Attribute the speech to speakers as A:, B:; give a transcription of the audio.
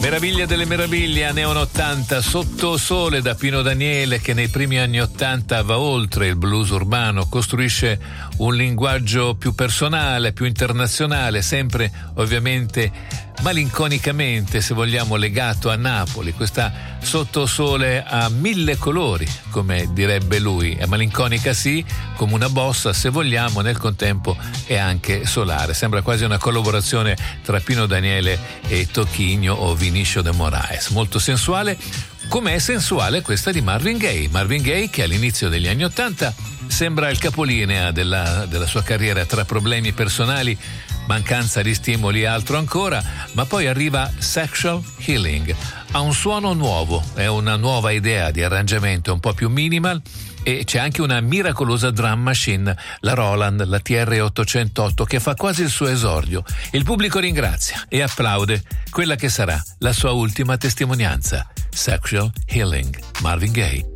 A: Meraviglia delle meraviglie, Neon 80, Sotto Sole da Pino Daniele, che nei primi anni 80 va oltre il blues urbano, costruisce un linguaggio più personale, più internazionale, sempre ovviamente malinconicamente, se vogliamo, legato a Napoli. Questa Sotto Sole ha 1000 colori, come direbbe lui, è malinconica sì, come una bossa se vogliamo, nel contempo è anche solare, sembra quasi una collaborazione tra Pino Daniele e Toquinho o Vinicio de Moraes, molto sensuale, come è sensuale questa di Marvin Gaye che all'inizio degli anni 80 sembra il capolinea della sua carriera, tra problemi personali, mancanza di stimoli e altro ancora, ma poi arriva Sexual Healing, ha un suono nuovo, è una nuova idea di arrangiamento un po' più minimal e c'è anche una miracolosa drum machine, la Roland, la TR-808, che fa quasi il suo esordio. Il pubblico ringrazia e applaude quella che sarà la sua ultima testimonianza. Sexual Healing, Marvin Gaye.